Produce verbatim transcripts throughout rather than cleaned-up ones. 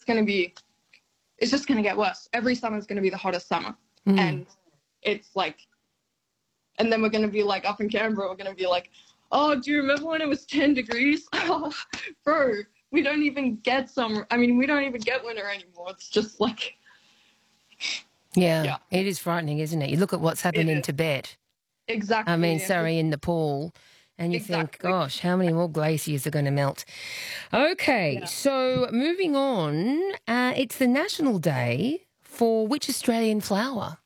going to be, it's just going to get worse. Every summer is going to be the hottest summer. Mm. And it's like, and then we're going to be like up in Canberra, we're going to be like, oh, do you remember when it was ten degrees? Oh, bro, we don't even get summer. I mean, we don't even get winter anymore. It's just like. Yeah, yeah. It is frightening, isn't it? You look at what's happened in Tibet. Exactly. I mean, sorry, in Nepal. And you exactly. think, gosh, how many more glaciers are going to melt? Okay, yeah. so moving on, uh, it's the National Day for which Australian flower?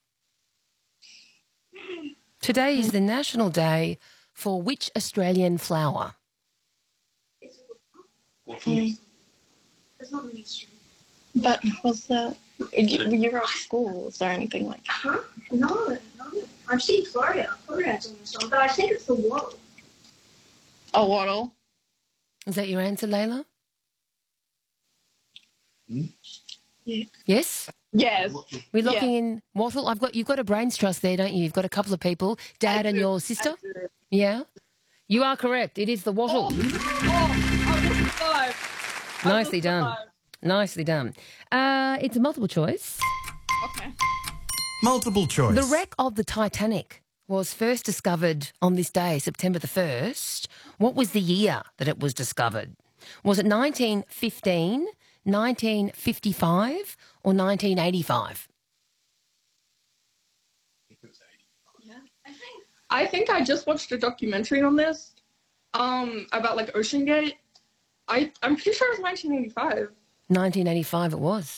Today is the National Day for which Australian flower? Mm. But was that, you, you were at school, is there anything like that? Huh? No, no. I've seen Florida. Florida's on the song, but I think it's the wattle. A wattle? Is that your answer, Layla? Mm. Yeah. Yes? Yes. We're looking yeah. in wattle. I've got, you've got a brains trust there, don't you? You've got a couple of people, Dad and your sister? Yeah? You are correct. It is the wattle. Oh, oh I was five. Nicely done. Nicely done. Uh, it's a multiple choice. Okay. Multiple choice. The wreck of the Titanic was first discovered on this day, September the first. What was the year that it was discovered? Was it nineteen fifteen, nineteen fifty-five or nineteen eighty-five? Yeah. I think I think I just watched a documentary on this um about like Ocean Gate. I I'm pretty sure it was nineteen eighty-five. nineteen eighty-five it was.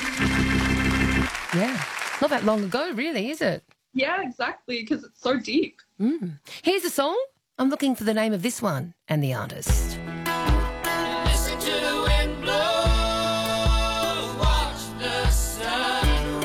Yeah. Not that long ago, really, is it? Yeah, exactly, because it's so deep. Mm. Here's a song. I'm looking for the name of this one and the artist. Listen to the wind blow, watch the sun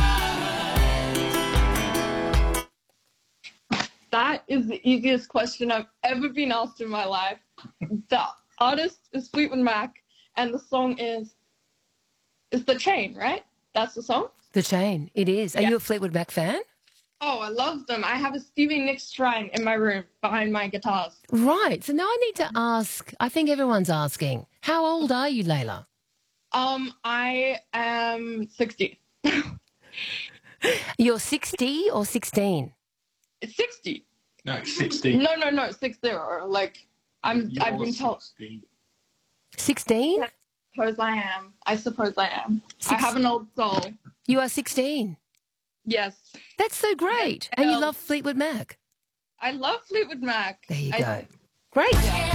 rise. That is the easiest question I've ever been asked in my life. The artist is Fleetwood Mac, and the song is is The Chain, right? That's the song? The Chain, it is. Are yeah. you a Fleetwood Mac fan? Oh, I love them. I have a Stevie Nicks shrine in my room behind my guitars. Right. So now I need to ask, I think everyone's asking, how old are you, Layla? Um, I am sixty. You're sixty or sixteen? It's sixty. No, sixty. No, no, no, six zero. Like, I'm, You're I've been told. sixteen. sixteen? I suppose I am. I suppose I am. Six... I have an old soul. You are sixteen? Yes. That's so great. And you love Fleetwood Mac? I love Fleetwood Mac. There you I... go. Great. Yeah.